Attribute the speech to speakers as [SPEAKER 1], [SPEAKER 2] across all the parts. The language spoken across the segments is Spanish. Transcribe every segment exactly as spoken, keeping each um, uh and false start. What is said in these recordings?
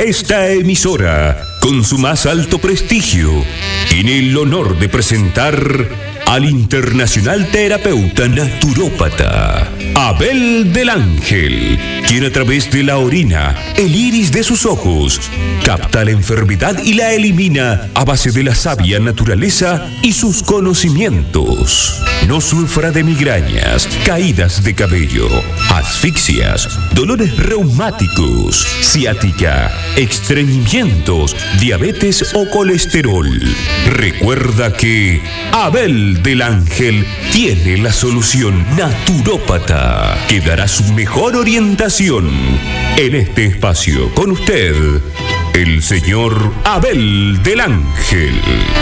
[SPEAKER 1] esta emisora, con su más alto prestigio, tiene el honor de presentar al internacional terapeuta naturópata Abel del Ángel, quien a través de la orina, el iris de sus ojos, capta la enfermedad y la elimina a base de la sabia naturaleza y sus conocimientos. No sufra de migrañas, caídas de cabello, asfixias, dolores reumáticos, ciática, estreñimientos, diabetes o colesterol. Recuerda que Abel del Ángel tiene la solución naturópata que dará su mejor orientación. En este espacio con usted, el señor Abel del Ángel.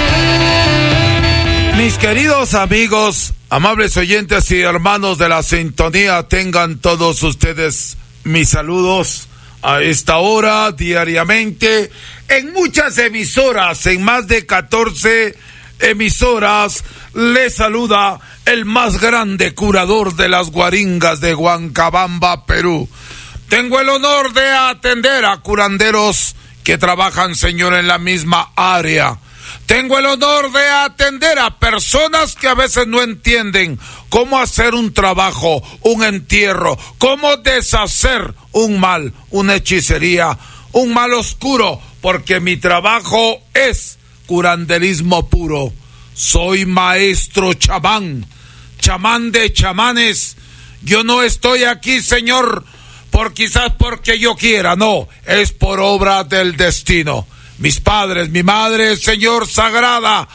[SPEAKER 2] Mis queridos amigos, amables oyentes y hermanos de la sintonía, tengan todos ustedes mis saludos a esta hora, diariamente, en muchas emisoras, en más de catorce emisoras, les saluda el más grande curador de las guaringas de Huancabamba, Perú. Tengo el honor de atender a curanderos que trabajan, señor, en la misma área. Tengo el honor de atender a personas que a veces no entienden cómo hacer un trabajo, un entierro, cómo deshacer un mal, una hechicería, un mal oscuro, porque mi trabajo es curanderismo puro. Soy maestro chamán, chamán de chamanes. Yo no estoy aquí, señor, por quizás porque yo quiera, no, es por obra del destino. Mis padres, mi madre, señor sagrada,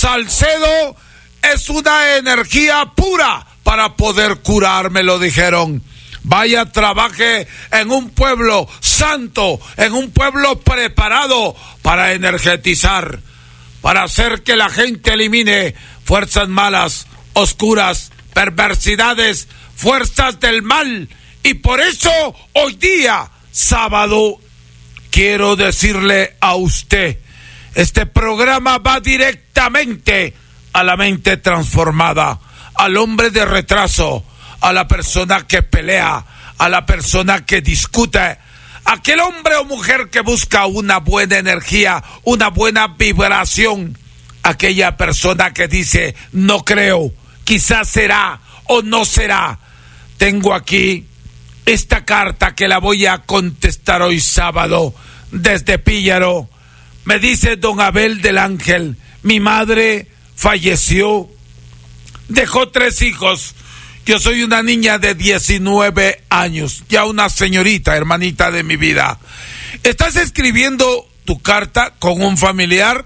[SPEAKER 2] Salcedo es una energía pura para poder curar, me lo dijeron. Vaya, trabaje en un pueblo santo, en un pueblo preparado para energetizar, para hacer que la gente elimine fuerzas malas, oscuras, perversidades, fuerzas del mal. Y por eso hoy día, sábado, quiero decirle a usted, este programa va directamente a la mente transformada, al hombre de retraso, a la persona que pelea, a la persona que discute, aquel hombre o mujer que busca una buena energía, una buena vibración, aquella persona que dice, no creo, quizás será o no será. Tengo aquí esta carta que la voy a contestar hoy sábado desde Píllaro. Me dice don Abel del Ángel, mi madre falleció, dejó tres hijos. Yo soy una niña de diecinueve años, ya una señorita, hermanita de mi vida. ¿Estás escribiendo tu carta con un familiar?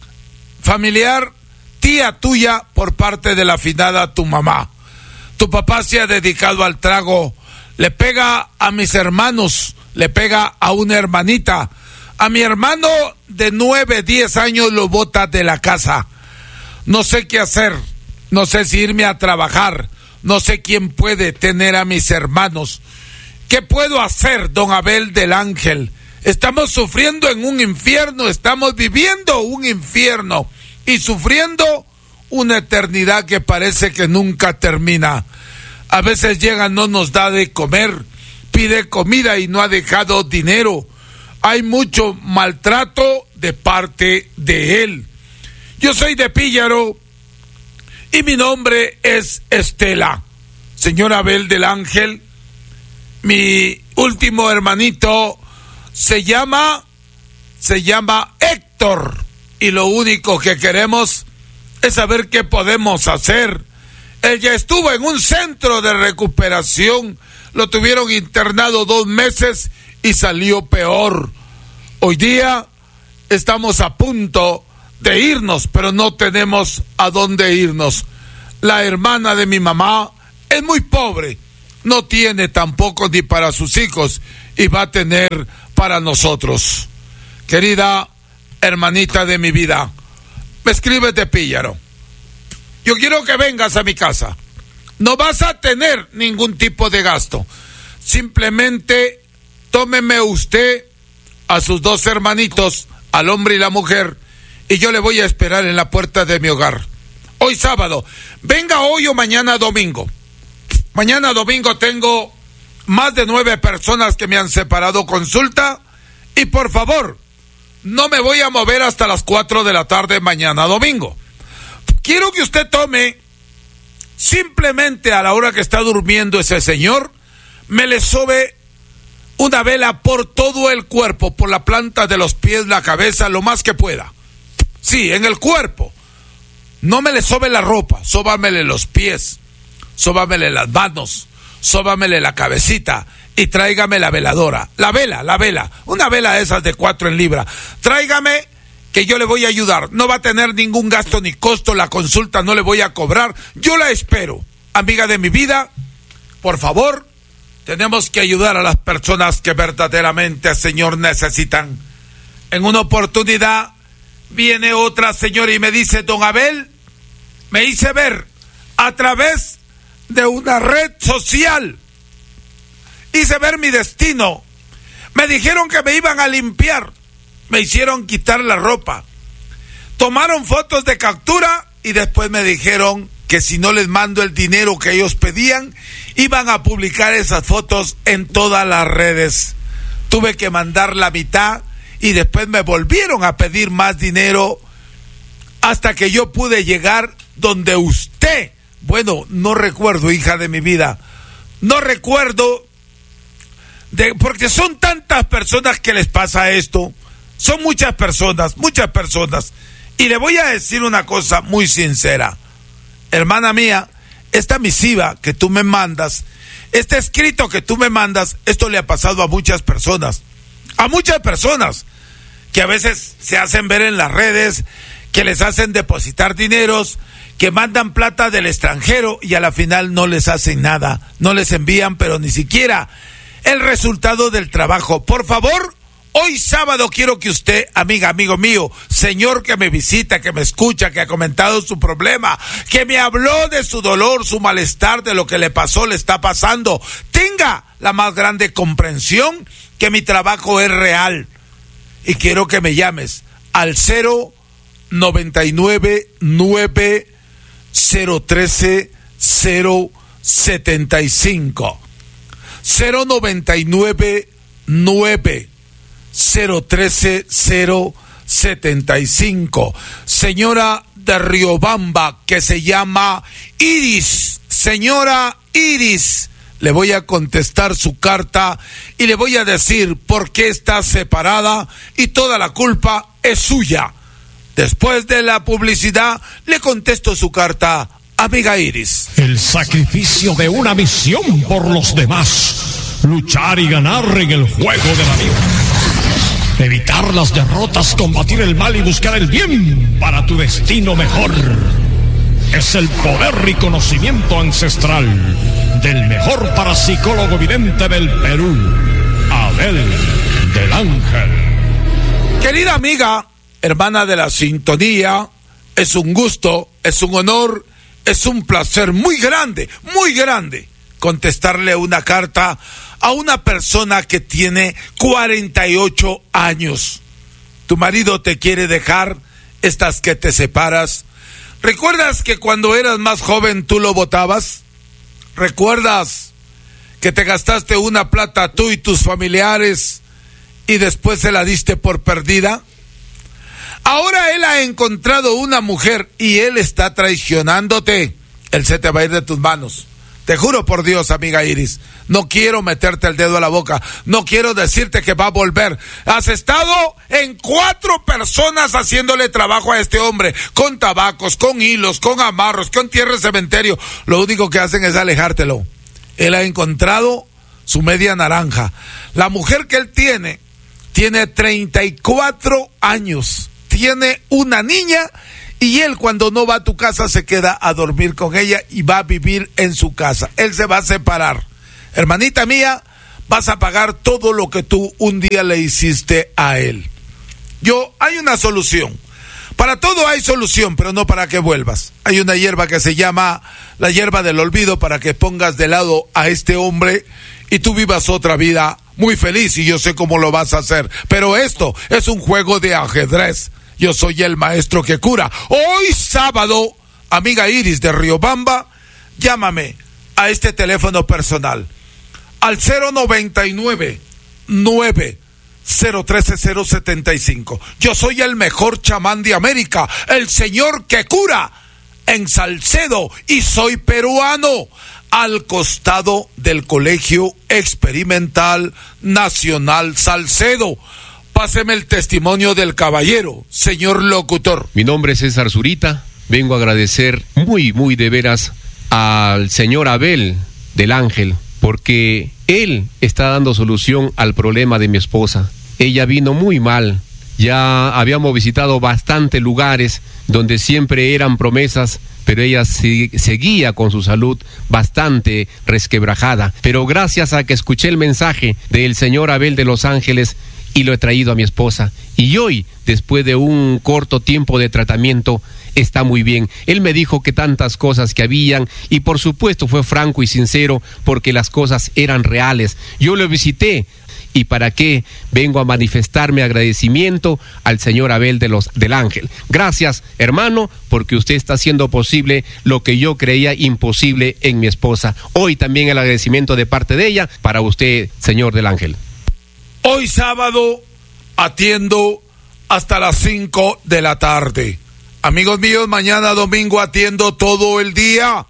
[SPEAKER 2] Familiar, tía tuya por parte de la afinada tu mamá. Tu papá se ha dedicado al trago, le pega a mis hermanos, le pega a una hermanita. A mi hermano de nueve, diez años lo bota de la casa. No sé qué hacer, no sé si irme a trabajar. No sé quién puede tener a mis hermanos. ¿Qué puedo hacer, don Abel del Ángel? Estamos sufriendo en un infierno, estamos viviendo un infierno y sufriendo una eternidad que parece que nunca termina. A veces llega, no nos da de comer, pide comida y no ha dejado dinero. Hay mucho maltrato de parte de él. Yo soy de Píllaro y mi nombre es Estela. Señor Abel del Ángel, mi último hermanito se llama, se llama Héctor. Y lo único que queremos es saber qué podemos hacer. Él ya estuvo en un centro de recuperación, lo tuvieron internado dos meses y salió peor. Hoy día estamos a punto de irnos, pero no tenemos a dónde irnos. La hermana de mi mamá es muy pobre, no tiene tampoco ni para sus hijos y va a tener para nosotros. Querida hermanita de mi vida, me escribes de Píllaro. Yo quiero que vengas a mi casa. No vas a tener ningún tipo de gasto. Simplemente tómeme usted a sus dos hermanitos, al hombre y la mujer, y yo le voy a esperar en la puerta de mi hogar. Hoy sábado, venga hoy o mañana domingo. Mañana domingo tengo más de nueve personas que me han separado consulta Y por favor, no me voy a mover hasta las cuatro de la tarde mañana domingo. Quiero que usted tome, simplemente a la hora que está durmiendo ese señor, me le sobe una vela por todo el cuerpo, por la planta de los pies, la cabeza, lo más que pueda. Sí, en el cuerpo. No me le sobe la ropa, sóbamele los pies, sóbamele las manos, sóbamele la cabecita y tráigame la veladora. La vela, la vela, una vela de esas de cuatro en libra. Tráigame, que yo le voy a ayudar. No va a tener ningún gasto ni costo, la consulta no le voy a cobrar. Yo la espero. Amiga de mi vida, por favor, tenemos que ayudar a las personas que verdaderamente, Señor, necesitan. En una oportunidad viene otra señora y me dice: don Abel, me hice ver a través de una red social, hice ver mi destino, me dijeron que me iban a limpiar, me hicieron quitar la ropa, tomaron fotos de captura y después me dijeron que si no les mando el dinero que ellos pedían, iban a publicar esas fotos en todas las redes. Tuve que mandar la mitad y después me volvieron a pedir más dinero hasta que yo pude llegar donde usted, bueno, no recuerdo, hija de mi vida, no recuerdo, de, porque son tantas personas que les pasa esto, son muchas personas, muchas personas, y le voy a decir una cosa muy sincera, hermana mía, esta misiva que tú me mandas, este escrito que tú me mandas, esto le ha pasado a muchas personas, a muchas personas, que a veces se hacen ver en las redes, que les hacen depositar dineros, que mandan plata del extranjero y a la final no les hacen nada, no les envían, pero ni siquiera el resultado del trabajo. Por favor, hoy sábado quiero que usted, amiga, amigo mío, señor que me visita, que me escucha, que ha comentado su problema, que me habló de su dolor, su malestar, de lo que le pasó, le está pasando, tenga la más grande comprensión que mi trabajo es real. Y quiero que me llames al cero noventa y nueve nueve cero trece cero setenta y cinco cero noventa y nueve nueve cero trece cero setenta y cinco. Señora de Riobamba, que se llama Iris, señora Iris, le voy a contestar su carta y le voy a decir por qué está separada y toda la culpa es suya. Después de la publicidad le contesto su carta, amiga Iris.
[SPEAKER 3] El sacrificio de una misión por los demás, luchar y ganar en el juego de la vida, evitar las derrotas, combatir el mal y buscar el bien para tu destino mejor. Es el poder y conocimiento ancestral del mejor parapsicólogo vidente del Perú, Abel del Ángel.
[SPEAKER 2] Querida amiga, hermana de la sintonía, es un gusto, es un honor, es un placer muy grande, muy grande, contestarle una carta a una persona que tiene cuarenta y ocho años. Tu marido te quiere dejar, estás que te separas. ¿Recuerdas que cuando eras más joven tú lo botabas? ¿Recuerdas que te gastaste una plata tú y tus familiares y después se la diste por perdida? Ahora él ha encontrado una mujer y él está traicionándote. Él se te va a ir de tus manos. Te juro por Dios, amiga Iris, no quiero meterte el dedo a la boca, no quiero decirte que va a volver. Has estado en cuatro personas haciéndole trabajo a este hombre, con tabacos, con hilos, con amarros, con tierra de cementerio. Lo único que hacen es alejártelo. Él ha encontrado su media naranja. La mujer que él tiene, tiene treinta y cuatro años, tiene una niña. Y él, cuando no va a tu casa, se queda a dormir con ella y va a vivir en su casa. Él se va a separar. Hermanita mía, vas a pagar todo lo que tú un día le hiciste a él. Yo, hay una solución. Para todo hay solución, pero no para que vuelvas. Hay una hierba que se llama la hierba del olvido para que pongas de lado a este hombre y tú vivas otra vida muy feliz. Y yo sé cómo lo vas a hacer. Pero esto es un juego de ajedrez. Yo soy el maestro que cura. Hoy sábado, amiga Iris de Riobamba, llámame a este teléfono personal al cero noventa y nueve nueve cero uno tres cero siete cinco. Yo soy el mejor chamán de América, el señor que cura en Salcedo, y soy peruano, al costado del Colegio Experimental Nacional Salcedo. Páseme el testimonio del caballero, señor locutor.
[SPEAKER 4] Mi nombre es César Zurita. Vengo a agradecer muy, muy de veras al señor Abel del Ángel, porque él está dando solución al problema de mi esposa. Ella vino muy mal. Ya habíamos visitado bastantes lugares donde siempre eran promesas, pero ella se, seguía con su salud bastante resquebrajada. Pero gracias a que escuché el mensaje del señor Abel de Los Ángeles, y lo he traído a mi esposa. Y hoy, después de un corto tiempo de tratamiento, está muy bien. Él me dijo que tantas cosas que habían, y por supuesto fue franco y sincero, porque las cosas eran reales. Yo lo visité. ¿Y para qué? Vengo a manifestarme agradecimiento al señor Abel de los, del Ángel. Gracias, hermano, porque usted está haciendo posible lo que yo creía imposible en mi esposa. Hoy también el agradecimiento de parte de ella para usted, señor del Ángel.
[SPEAKER 2] Hoy sábado atiendo hasta las cinco de la tarde. Amigos míos, mañana domingo atiendo todo el día.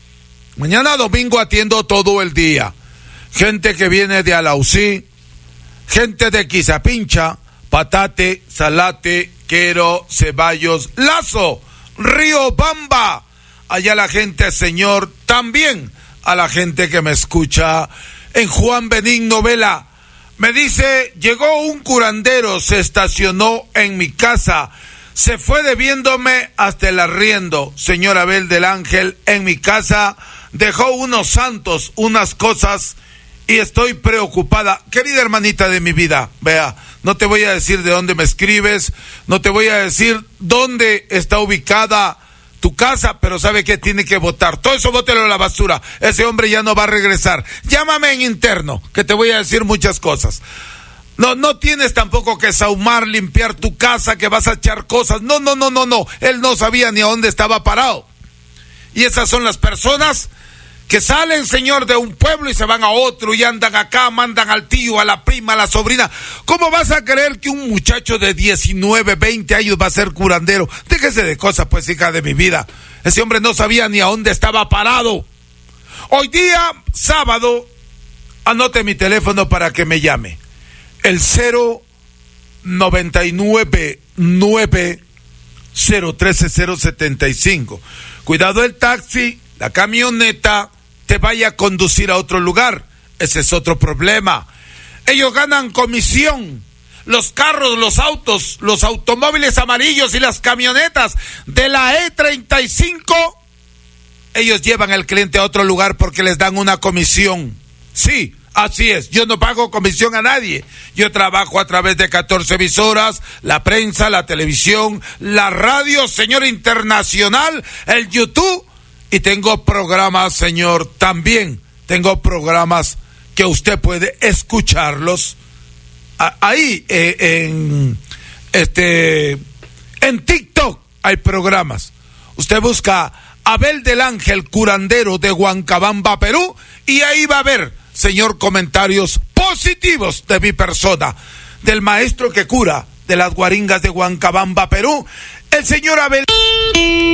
[SPEAKER 2] Mañana domingo atiendo todo el día. Gente que viene de Alausí, gente de Quizapincha, Patate, Salate, Quero, Ceballos, Lazo, Río Bamba. Allá la gente, señor, también a la gente que me escucha en Juan Benigno Vela. Me dice, llegó un curandero, se estacionó en mi casa, se fue debiéndome hasta el arriendo. Señor Abel del Ángel, en mi casa dejó unos santos, unas cosas, y estoy preocupada. Querida hermanita de mi vida, vea, no te voy a decir de dónde me escribes, no te voy a decir dónde está ubicada tu casa, pero sabe que tiene que votar. Todo eso bótelo a la basura. Ese hombre ya no va a regresar. Llámame en interno, que te voy a decir muchas cosas. No, no tienes tampoco que sahumar, limpiar tu casa, que vas a echar cosas. No, no, no, no, no. Él no sabía ni a dónde estaba parado. Y esas son las personas que salen, señor, de un pueblo y se van a otro y andan acá, mandan al tío, a la prima, a la sobrina. ¿Cómo vas a creer que un muchacho de diecinueve, veinte años va a ser curandero? Déjese de cosas, pues, hija de mi vida. Ese hombre no sabía ni a dónde estaba parado. Hoy día, sábado, anote mi teléfono para que me llame. El cero noventa y nueve nueve cero trece cero setenta y cinco. Cuidado el taxi, la camioneta te vaya a conducir a otro lugar. Ese es otro problema. Ellos ganan comisión. Los carros, los autos, los automóviles amarillos y las camionetas de la E treinta y cinco, ellos llevan al cliente a otro lugar porque les dan una comisión. Sí, así es. Yo no pago comisión a nadie. Yo trabajo a través de catorce emisoras, la prensa, la televisión, la radio, señor, internacional, el YouTube. Y tengo programas, señor, también tengo programas que usted puede escucharlos ahí eh, en este en TikTok. Hay programas. Usted busca Abel del Ángel, curandero de Huancabamba, Perú, y ahí va a ver, señor, comentarios positivos de mi persona, del maestro que cura de las guaringas de Huancabamba, Perú, el señor Abel.